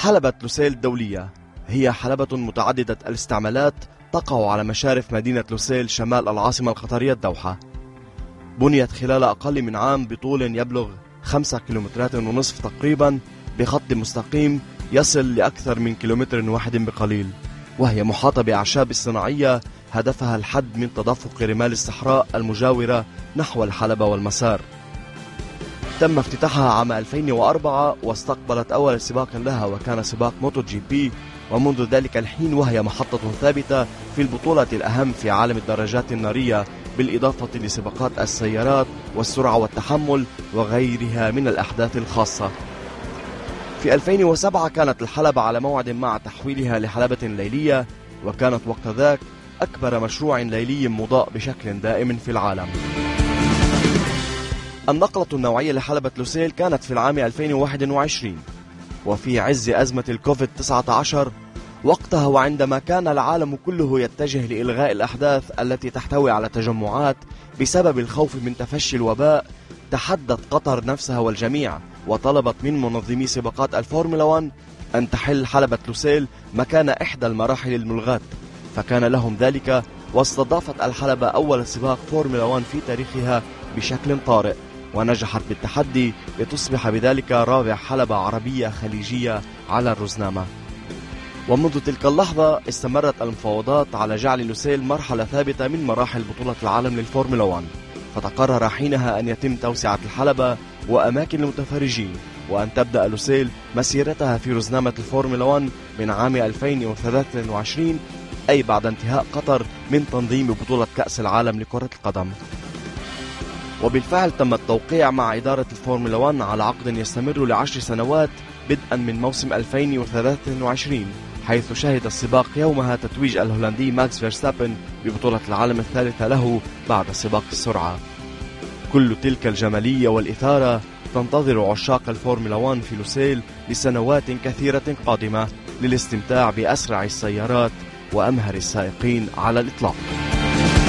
حلبة لوسيل الدولية هي حلبة متعددة الاستعمالات تقع على مشارف مدينة لوسيل شمال العاصمة القطرية الدوحة. بنيت خلال أقل من عام بطول يبلغ 5 كيلومترات ونصف تقريبا بخط مستقيم يصل لأكثر من كيلومتر واحد بقليل، وهي محاطة بأعشاب اصطناعية هدفها الحد من تدفق رمال الصحراء المجاورة نحو الحلبة والمسار. تم افتتاحها عام 2004 واستقبلت أول سباق لها وكان سباق موتو جي بي، ومنذ ذلك الحين وهي محطة ثابتة في البطولة الأهم في عالم الدراجات النارية، بالإضافة لسباقات السيارات والسرعة والتحمل وغيرها من الأحداث الخاصة. في 2007 كانت الحلبة على موعد مع تحويلها لحلبة ليلية، وكانت وقت ذاك أكبر مشروع ليلي مضاء بشكل دائم في العالم. النقلة النوعية لحلبة لوسيل كانت في العام 2021 وفي عز أزمة الكوفيد-19 وقتها، وعندما كان العالم كله يتجه لإلغاء الأحداث التي تحتوي على تجمعات بسبب الخوف من تفشي الوباء. تحدت قطر نفسها والجميع وطلبت من منظمي سباقات الفورمولا 1 أن تحل حلبة لوسيل مكان إحدى المراحل الملغاة، فكان لهم ذلك، واستضافت الحلبة أول سباق فورمولا 1 في تاريخها بشكل طارئ، ونجحت بالتحدي لتصبح بذلك رابع حلبة عربية خليجية على الرزنامة. ومنذ تلك اللحظة استمرت المفاوضات على جعل لوسيل مرحلة ثابتة من مراحل بطولة العالم للفورمولا 1، فتقرر حينها أن يتم توسعة الحلبة وأماكن المتفرجين، وأن تبدأ لوسيل مسيرتها في رزنامة الفورمولا 1 من عام 2023، أي بعد انتهاء قطر من تنظيم بطولة كأس العالم لكرة القدم. وبالفعل تم التوقيع مع إدارة الفورمولا 1 على عقد يستمر ل10 سنوات بدءا من موسم 2023، حيث شهد السباق يومها تتويج الهولندي ماكس فيرستابن ببطولة العالم الثالثة له بعد سباق السرعة. كل تلك الجمالية والإثارة تنتظر عشاق الفورمولا 1 في لوسيل لسنوات كثيرة قادمة للاستمتاع بأسرع السيارات وأمهر السائقين على الإطلاق.